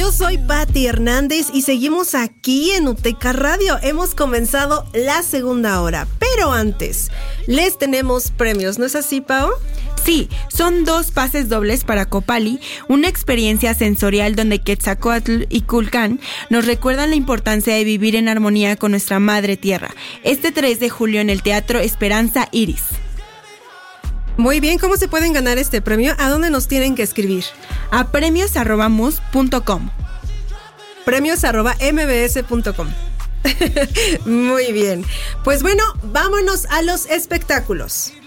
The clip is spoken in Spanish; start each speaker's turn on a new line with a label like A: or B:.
A: Yo soy Patti Hernández y seguimos aquí en UTECA Radio. Hemos comenzado la segunda hora, pero antes les tenemos premios, ¿no es así, Pao?
B: Sí, son 2 pases dobles para Copali, una experiencia sensorial donde Quetzalcóatl y Kulcán nos recuerdan la importancia de vivir en armonía con nuestra madre tierra. Este 3 de julio en el Teatro Esperanza Iris.
A: Muy bien, ¿cómo se pueden ganar este premio? ¿A dónde nos tienen que escribir?
B: A premios@mus.com.
A: Premios@mbs.com. Muy bien. Pues bueno, vámonos a los espectáculos.